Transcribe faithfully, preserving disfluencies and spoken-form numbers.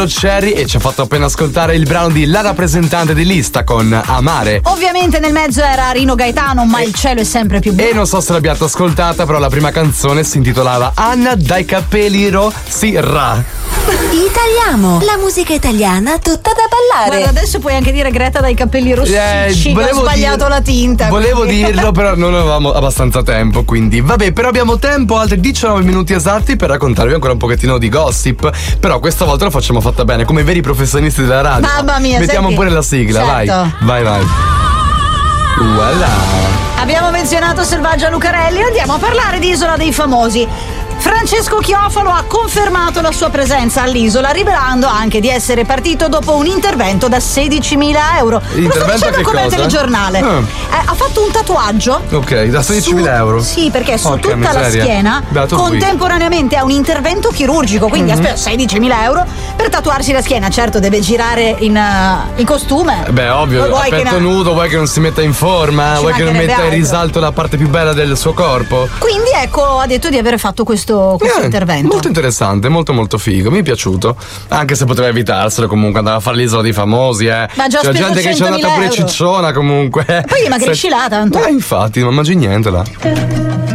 Cherry e ci ha fatto appena ascoltare il brano di La rappresentante di lista con Amare. Ovviamente nel mezzo era Rino Gaetano, ma il cielo è sempre più blu. E non so se l'abbiate ascoltata, però la prima canzone si intitolava Anna dai capelli rossi ra. Italiamo, la musica italiana tutta da ballare. Guarda, adesso puoi anche dire Greta dai capelli rossicci, Eh, che ho sbagliato dir- la tinta. Volevo quindi. dirlo, però non avevamo abbastanza tempo, quindi vabbè, però abbiamo tempo, altri diciannove minuti esatti per raccontarvi ancora un pochettino di gossip. Però questa volta lo facciamo fatta bene, come veri professionisti della radio. Mamma mia, mettiamo senti. pure la sigla, Certo. vai. Vai, vai. Voilà. Abbiamo menzionato Selvaggia Lucarelli, andiamo a parlare di Isola dei Famosi. Francesco Chiofalo ha confermato la sua presenza all'isola, rivelando anche di essere partito dopo un intervento da sedicimila euro. Lo sto Intervento a dicendo che come al cosa? telegiornale. Ah. Eh, ha fatto un tatuaggio. Ok, da sedicimila su- euro. Sì, perché su Porca tutta la miseria. schiena Beato lui. contemporaneamente ha un intervento chirurgico, quindi Mhm. ha speso sedicimila euro per tatuarsi la schiena. Certo, deve girare in, uh, in costume. Beh, ovvio, Vuoi che aperto na- nudo, vuoi che non si metta in forma, Ci vuoi che non mancherebbe metta in altro. risalto la parte più bella del suo corpo. Quindi ecco, ha detto di aver fatto questo, questo Eh, intervento. Molto interessante, molto molto figo, mi è piaciuto. Anche se poteva evitarselo, comunque andava a fare l'isola dei famosi, eh. Ma ha già C'è speso gente che ci è andata centomila pure euro. cicciona comunque. Poi dimagrisci là tanto. Eh, infatti, non mangi niente là.